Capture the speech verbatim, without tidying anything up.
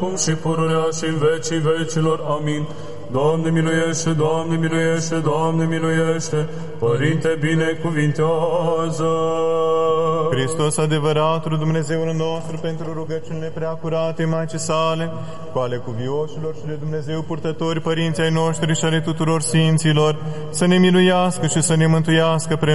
Cum și pururea și în vecii vecilor. Amin. Doamne miluiește, Doamne miluiește, Doamne miluiește, Părinte binecuvintează. Hristos adevăratul Dumnezeul nostru, pentru rugăciunile preacurate Maicii sale, cu ale cuvioșilor și de Dumnezeu purtători, părinții ai noștri și ale tuturor sfinților, să ne miluiască și să ne mântuiască pre